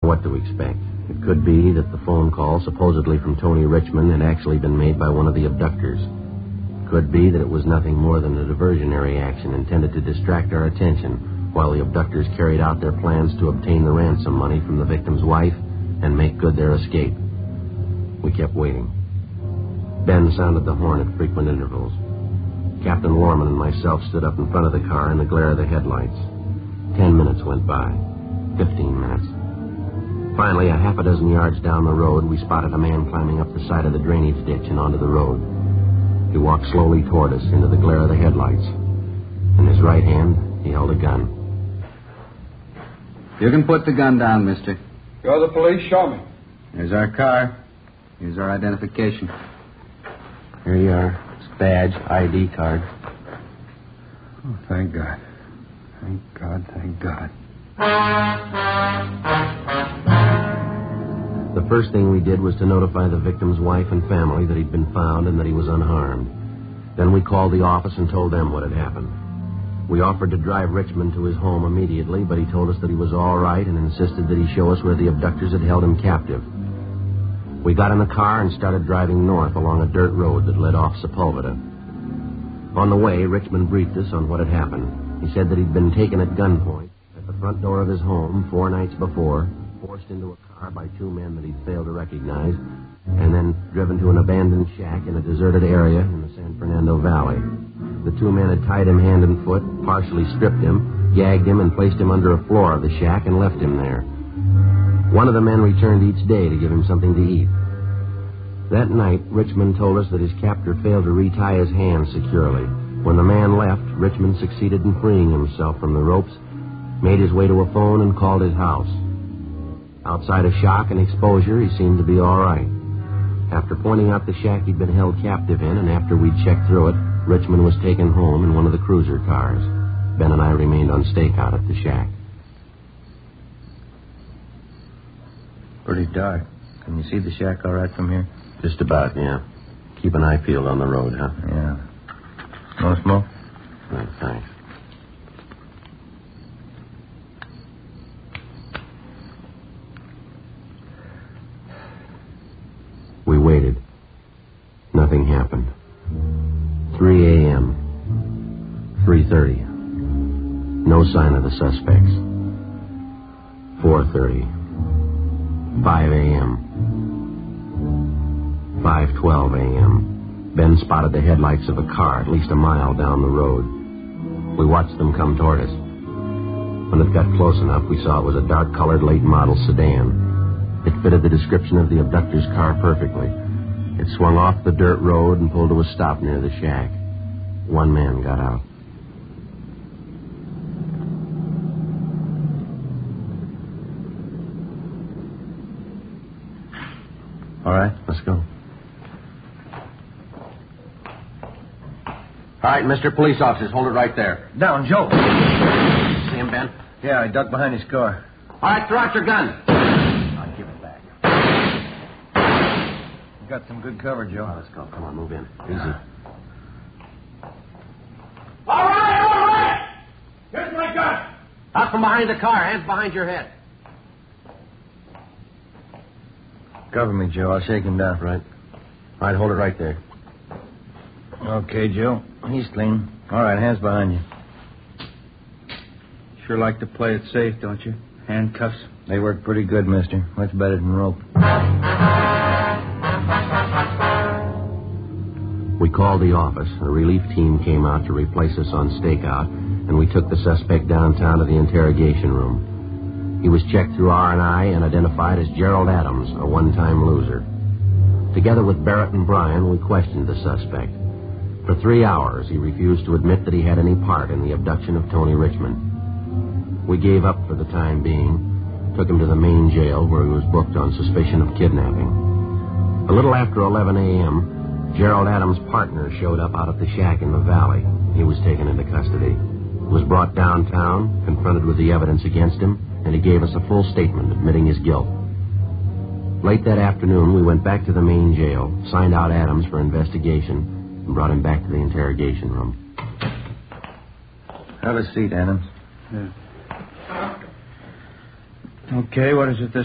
What to expect? It could be that the phone call, supposedly from Tony Richmond, had actually been made by one of the abductors. It could be that it was nothing more than a diversionary action intended to distract our attention while the abductors carried out their plans to obtain the ransom money from the victim's wife and make good their escape. We kept waiting. Ben sounded the horn at frequent intervals. Captain Lorman and myself stood up in front of the car in the glare of the headlights. 10 minutes went by. 15 minutes. Finally, a half a dozen yards down the road, we spotted a man climbing up the side of the drainage ditch and onto the road. He walked slowly toward us into the glare of the headlights. In his right hand, he held a gun. You can put the gun down, mister. You're the police? Show me. Here's our car. Here's our identification. Here you are. It's badge, ID card. Oh, thank God. Thank God, thank God. The first thing we did was to notify the victim's wife and family that he'd been found and that he was unharmed. Then we called the office and told them what had happened. We offered to drive Richmond to his home immediately, but he told us that he was all right and insisted that he show us where the abductors had held him captive. We got in the car and started driving north along a dirt road that led off Sepulveda. On the way, Richmond briefed us on what had happened. He said that he'd been taken at gunpoint at the front door of his home 4 nights before, forced into a car by 2 men that he'd failed to recognize, and then driven to an abandoned shack in a deserted area in the San Fernando Valley. The 2 men had tied him hand and foot, partially stripped him, gagged him, and placed him under a floor of the shack and left him there. One of the men returned each day to give him something to eat. That night, Richmond told us that his captor failed to retie his hands securely. When the man left, Richmond succeeded in freeing himself from the ropes, made his way to a phone, and called his house. Outside of shock and exposure, he seemed to be all right. After pointing out the shack he'd been held captive in, and after we'd checked through it, Richmond was taken home in one of the cruiser cars. Ben and I remained on stakeout at the shack. Pretty dark. Can you see the shack all right from here? Just about, yeah. Keep an eye peeled on the road, huh? Yeah. No smoke? Right, thanks. We waited. Nothing happened. 3 a.m. 3:30. No sign of the suspects. 4:30. 5 a.m. 5:12 a.m. Ben spotted the headlights of a car at least a mile down the road. We watched them come toward us. When it got close enough, we saw it was a dark-colored late-model sedan. It fitted the description of the abductor's car perfectly. It swung off the dirt road and pulled to a stop near the shack. 1 man got out. All right. Let's go. All right, Mr. Police Officers, hold it right there. Down, Joe. See him, Ben? Yeah, I ducked behind his car. All right, throw out your gun. I'll give it back. You got some good cover, Joe. Let's go. Come on, move in. Easy. All right. Here's my gun. Out from behind the car. Hands behind your head. Cover me, Joe. I'll shake him down. Right. All right, hold it right there. Okay, Joe. He's clean. All right, hands behind you. Sure like to play it safe, don't you? Handcuffs. They work pretty good, mister. Much better than rope. We called the office. A relief team came out to replace us on stakeout, and we took the suspect downtown to the interrogation room. He was checked through R&I and identified as Gerald Adams, a one-time loser. Together with Barrett and Bryan, we questioned the suspect. For 3 hours, he refused to admit that he had any part in the abduction of Tony Richmond. We gave up for the time being, took him to the main jail where he was booked on suspicion of kidnapping. A little after 11 a.m., Gerald Adams' partner showed up out at the shack in the valley. He was taken into custody. He was brought downtown, confronted with the evidence against him, and he gave us a full statement admitting his guilt. Late that afternoon, we went back to the main jail, signed out Adams for investigation, and brought him back to the interrogation room. Have a seat, Adams. Yeah. Okay, what is it this